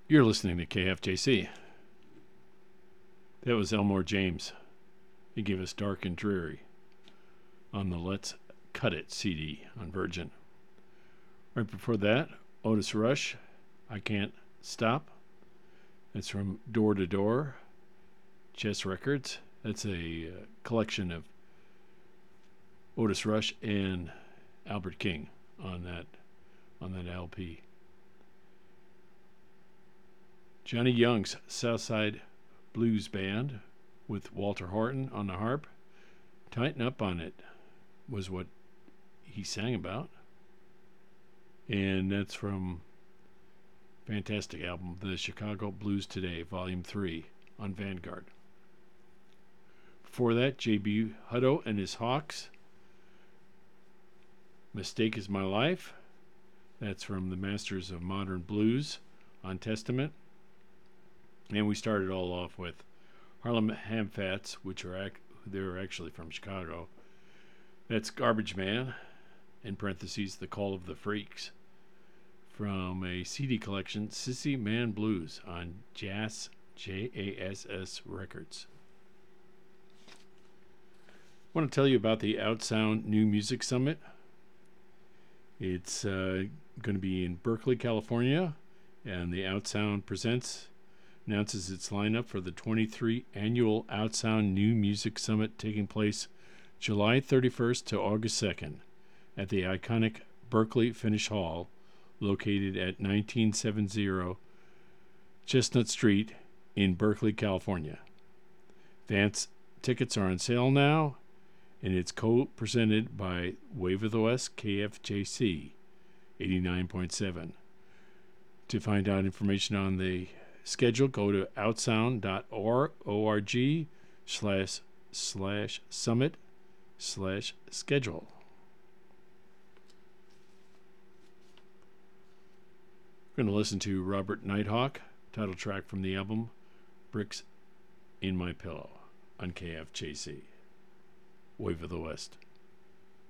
You're listening to KFJC. That was Elmore James. He gave us Dark and Dreary on the Let's Cut It CD on Virgin. Right before that, Otis Rush, I Can't Stop. That's from Door to Door, Chess Records. That's a collection of Otis Rush and Albert King on that LP. Johnny Young's Southside Blues Band with Walter Horton on the harp. Tighten Up on It was what he sang about. And that's from fantastic album, The Chicago Blues Today, Volume 3 on Vanguard. Before that, J.B. Hutto and his Hawks. Mistake Is My Life. That's from the Masters of Modern Blues on Testament. And we started all off with Harlem Hamfats, which they're actually from Chicago. That's Garbage Man, in parentheses, The Call of the Freaks, from a CD collection, Sissy Man Blues, on JASS, J-A-S-S Records. I want to tell you about the Outsound New Music Summit. It's going to be in Berkeley, California, and the Outsound announces its lineup for the 23 annual Outsound New Music Summit taking place July 31st to August 2nd at the iconic Berkeley Finish Hall, located at 1970 Chestnut Street in Berkeley, California. Advance tickets are on sale now, and it's co-presented by Wave of the West KFJC 89.7. To find out information on the schedule, go to outsound.org/summit/schedule. We're going to listen to Robert Nighthawk, title track from the album Bricks in My Pillow on KFJC, Wave of the West.